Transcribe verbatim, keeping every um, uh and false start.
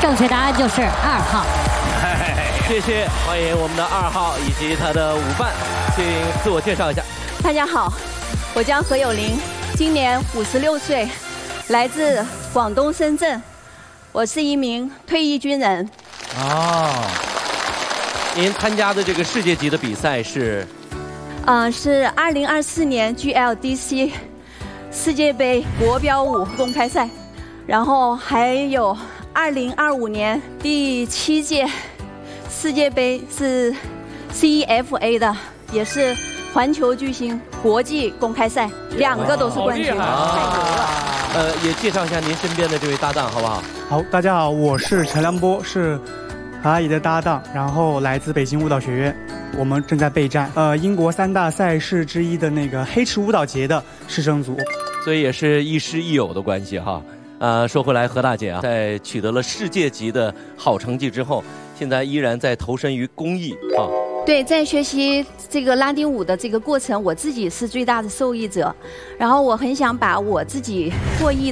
正确答案就是二号。 谢谢，欢迎我们的二号以及他的舞伴，请自我介绍一下。 大家好，我叫何有玲，今年五十六岁，来自广东深圳，我是一名退役军人。 哦，您参加的这个世界级的比赛是？ 呃，是二零二四年 G L D C 世界杯国标舞公开赛，然后还有二零二五年第七届世界杯是 C E F A 的，也是环球巨星国际公开赛，两个都是冠军，太牛了。 呃，也介绍一下您身边的这位搭档，好不好？ 好，大家好，我是陈良波，是何阿姨的搭档，然后来自北京舞蹈学院，我们正在备战呃英国三大赛事之一的那个黑池舞蹈节的师生组， 所以也是亦师亦友的关系哈。呃，说回来，何大姐啊，在取得了世界级的好成绩之后，现在依然在投身于公益啊。 对，在学习这个拉丁舞的这个过程，我自己是最大的受益者，然后我很想把我自己获益